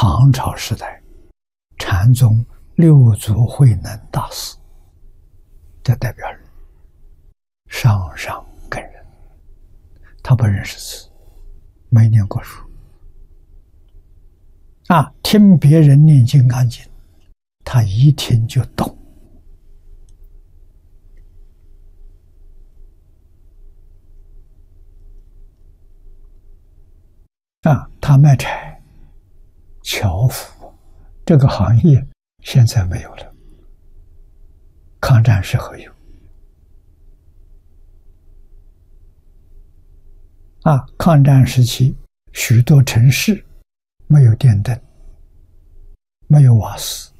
唐朝时代禅宗六祖慧能大师的代表人，上上根人。他不认识字，没念过书听别人念金刚经，他一听就懂他卖柴樵夫这个行业现在没有了，抗战时候有抗战时期许多城市没有电灯，没有瓦斯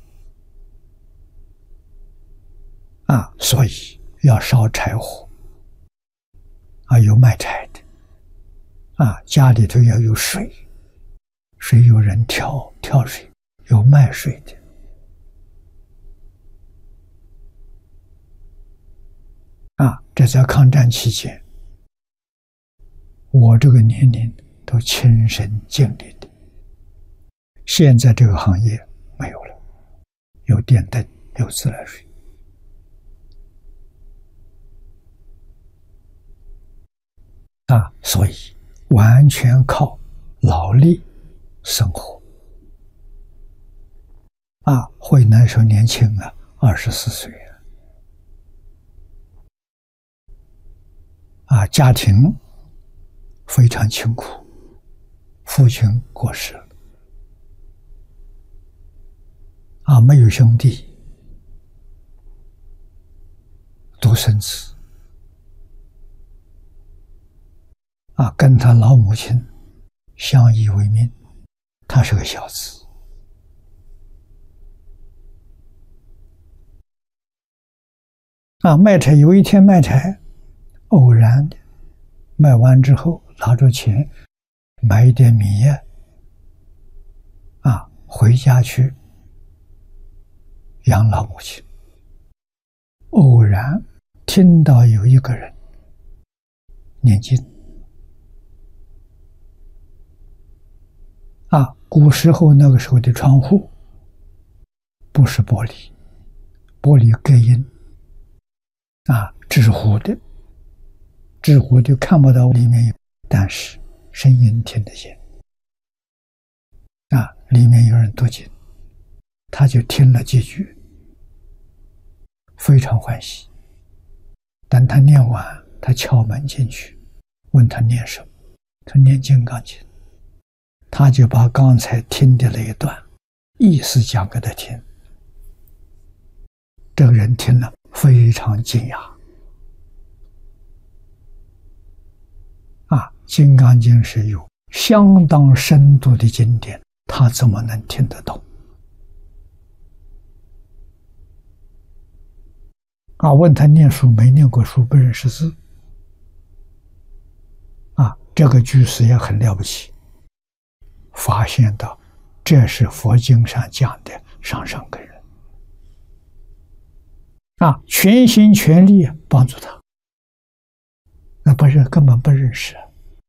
所以要烧柴火有卖柴的家里头要有水，水有人挑水，有卖水的这在抗战期间我这个年龄都亲身经历的。现在这个行业没有了，有电灯，有自来水所以完全靠劳力生活慧能时候年轻24岁家庭非常清苦，父亲过世了没有兄弟，独生子跟他老母亲相依为命，他是个小子卖柴，有一天卖柴偶然的卖完之后拿着钱买一点米回家去养老母亲，偶然听到有一个人念经古时候那个时候的窗户不是玻璃，玻璃隔音纸糊的看不到里面有，但是声音听得见里面有人读经，他就听了几句，非常欢喜。等他念完，他敲门进去，问他念什么，他念金刚经，他就把刚才听的那一段意思讲给他听。这个人听了非常惊讶金刚经是有相当深度的经典，他怎么能听得懂问他念书没念过书，不认识字这个居士也很了不起，发现到这是佛经上讲的上上根人全心全力帮助他，那根本不认识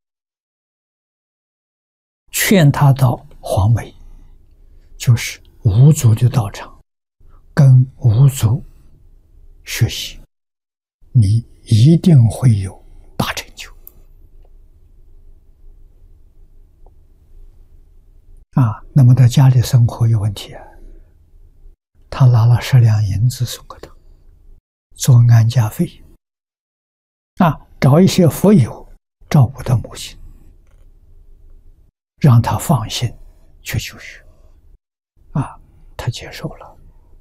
劝他到黄梅，就是五祖的道场，跟五祖学习，你一定会有大成就那么在家里生活有问题他拿了10两银子送给他做安家费找一些佛友照顾他母亲，让他放心去求学他接受了，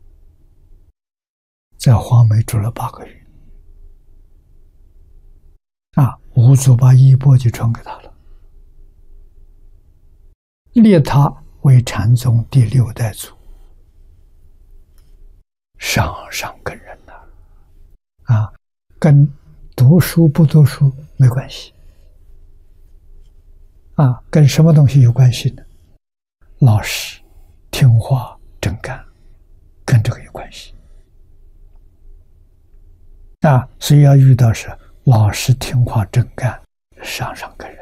在黄梅住了8个月五祖把衣钵就传给他了，立他为禅宗第6代祖，上上根人跟读书不读书没关系跟什么东西有关系呢？老实听话真干，跟这个有关系所以要遇到是老实听话真干，上上根人